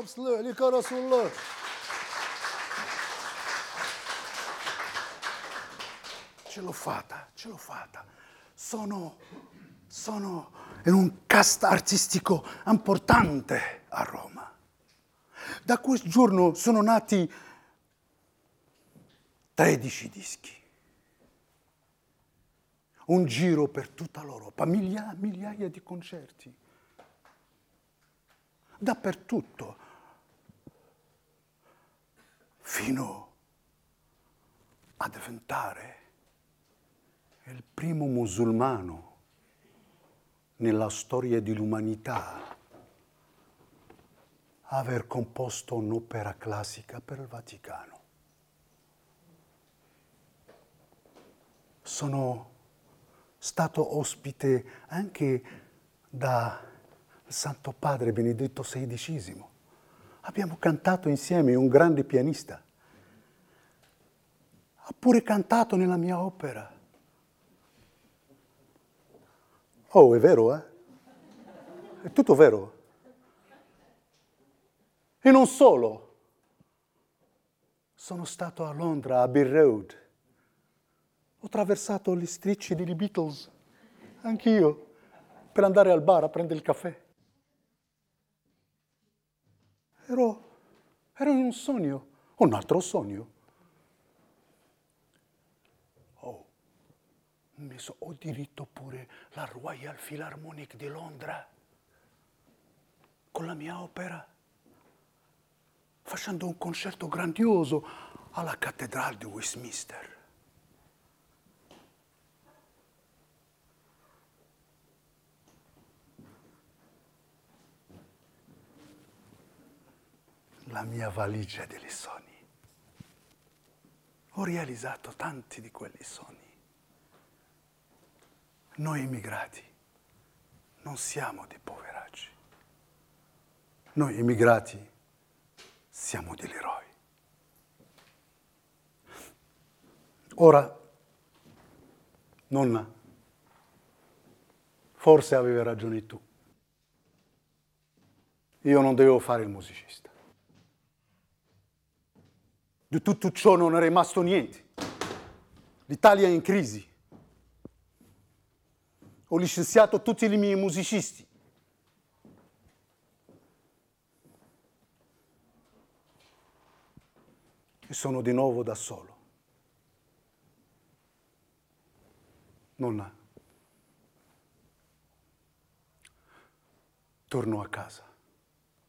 bobsleigh, li karasuller. Ce l'ho fatta. Sono in un cast artistico importante a Roma. Da quel giorno sono nati 13 dischi. Un giro per tutta l'Europa, migliaia di concerti. Dappertutto. Fino a diventare il primo musulmano nella storia dell'umanità a aver composto un'opera classica per il Vaticano. Sono stato ospite anche da Santo Padre Benedetto XVI. Abbiamo cantato insieme, un grande pianista. Ha pure cantato nella mia opera. Oh, è vero, eh? È tutto vero. E non solo. Sono stato a Londra, a Abbey Road. Ho attraversato gli strisci dei Beatles, anch'io, per andare al bar a prendere il caffè. Ero in un sogno, un altro sogno. Ho diritto pure la Royal Philharmonic di Londra, con la mia opera, facendo un concerto grandioso alla cattedrale di Westminster. La mia valigia degli sogni. Ho realizzato tanti di quegli sogni. Noi immigrati non siamo dei poveracci. Noi immigrati siamo degli eroi. Ora, nonna, forse avevi ragione tu. Io non dovevo fare il musicista. Di tutto ciò non è rimasto niente. L'Italia è in crisi. Ho licenziato tutti i miei musicisti. E sono di nuovo da solo. Nonna, torno a casa.